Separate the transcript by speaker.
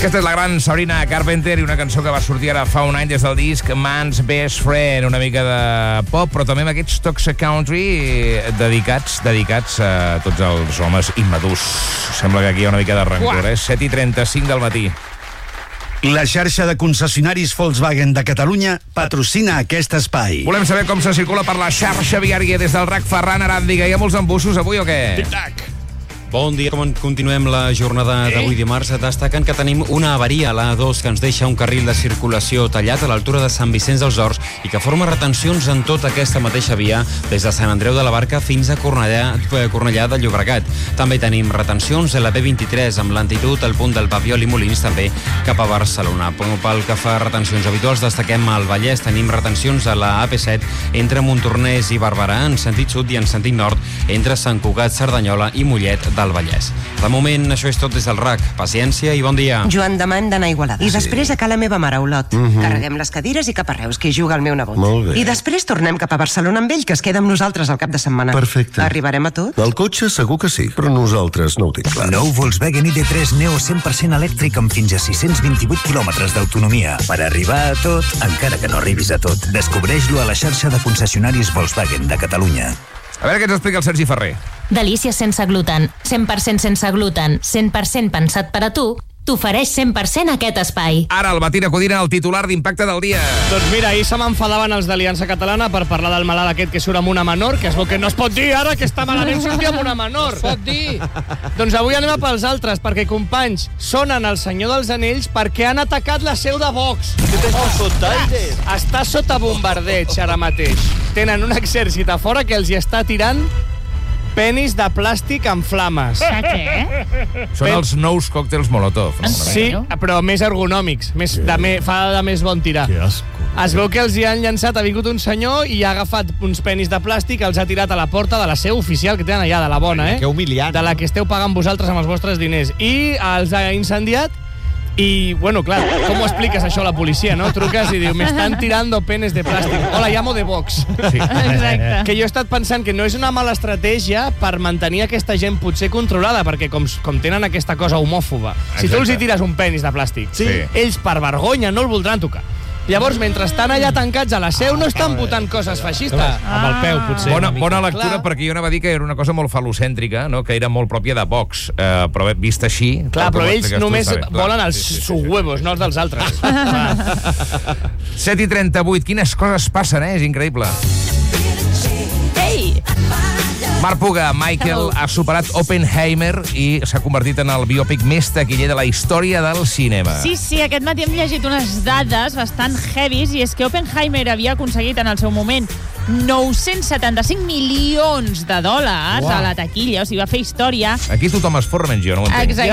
Speaker 1: Aquesta és la gran Sabrina Carpenter i una cançó que va sortir ara fa un any des del disc Man's Best Friend, una mica de pop, però també amb aquests tocs country dedicats a tots els homes immadurs. Sembla que aquí hi ha una mica de rancor, 7:35 del matí.
Speaker 2: La xarxa de concessionaris Volkswagen de Catalunya patrocina aquest espai.
Speaker 1: Volem saber com se circula per la xarxa viària des del RAC Ferran Aràndiga. Hi ha molts embussos avui o què?
Speaker 3: Tic-tac. Bon dia, com continuem la jornada d'avui dimarts, destaquen que tenim una avaria a l'A2 que ens deixa un carril de circulació tallat a l'altura de Sant Vicenç dels Horts i que forma retencions en tota aquesta mateixa via des de Sant Andreu de la Barca fins a Cornellà de Llobregat. També tenim retencions a la B23 amb lentitud al punt del Papiol i Molins, també cap a Barcelona. Pel que fa a retencions habituals, destaquem al Vallès, tenim retencions a la AP7 entre Montornès i Barberà en sentit sud i en sentit nord entre Sant Cugat, Cerdanyola i Mollet del Vallès. De moment, això és tot des del RAC. Paciència i bon dia.
Speaker 4: Joan Damant d'anar a Igualada. I després a ca la meva mare, a Olot. Carreguem les cadires i cap a Reus, que hi juga el meu nebot.
Speaker 5: Molt bé.
Speaker 4: I després tornem cap a Barcelona amb ell, que es queda amb nosaltres al cap de setmana.
Speaker 5: Perfecte.
Speaker 4: Arribarem a tot?
Speaker 5: El cotxe segur que sí, però nosaltres no ho tinc clar.
Speaker 6: Nou Volkswagen ID3 Neo 100% elèctric amb fins a 628 quilòmetres d'autonomia. Per arribar a tot, encara que no arribis a tot, descobreix-lo a la xarxa de concessionaris Volkswagen de Catalunya.
Speaker 1: A veure què ens explica el Sergi Ferrer.
Speaker 7: Delícies sense gluten, 100% sense gluten, 100% pensat per a tu, t'ofereix 100% aquest espai.
Speaker 1: Ara al matí acudint al titular d'impacte del dia.
Speaker 8: Doncs mira, ahir se m'enfadaven els d'Aliança Catalana per parlar del malalt aquest que surt amb una menor, que es veu que no es pot dir ara que està malament sortir amb una menor.
Speaker 9: Pot dir.
Speaker 8: Doncs avui anem a pels altres, perquè, companys, sonen el Senyor dels Anells perquè han atacat la seu de Vox. Està sota bombardeig ara mateix. Tenen un exèrcit a fora que els hi està tirant penis de plàstic en flames.
Speaker 1: Són els nous còctels Molotov. No?
Speaker 8: Sí, però més ergonòmics. Fa de més bon tirar.
Speaker 5: Que asco.
Speaker 8: Es veu que els hi han llançat, ha vingut un senyor i ha agafat uns penis de plàstic, els ha tirat a la porta de la seu oficial que tenen allà, de la bona,
Speaker 9: Que humiliant.
Speaker 8: de la que esteu pagant vosaltres amb els vostres diners. I els ha incendiat. I, bueno, clar, com ho expliques això a la policia, no? Truques i diu, me están tirando penes de plàstic. Hola, llamo de Vox.
Speaker 1: Sí.
Speaker 7: Exacte.
Speaker 8: Que jo he estat pensant que no és una mala estratègia per mantenir aquesta gent potser controlada, perquè com tenen aquesta cosa homòfoba, si tu els hi tires un penis de plàstic, ells per vergonya no el voldran tocar. Llavors, mentre estan allà tancats a la seu, no estan votant coses feixistes.
Speaker 9: Amb el peu, potser.
Speaker 1: Bona lectura,
Speaker 8: Clar.
Speaker 1: perquè jo anava a dir que era una cosa molt falocèntrica, no? Que era molt pròpia de Vox, però vist així...
Speaker 8: Clar, però ells només volen els
Speaker 1: Sí.
Speaker 8: sus huevos, no els dels altres.
Speaker 1: 7:38, quines coses passen, És increïble.
Speaker 7: Ei!
Speaker 1: Marc Puga, Michael ha superat Oppenheimer i s'ha convertit en el biòpic més taquiller de la història del cinema.
Speaker 10: Sí, aquest matí hem llegit unes dades bastant heavies i és que Oppenheimer havia aconseguit en el seu moment 975 milions de dòlars a la taquilla, o sigui, va fer història.
Speaker 1: Aquí tothom es forra menys jo, no ho entenc.
Speaker 10: Exacte.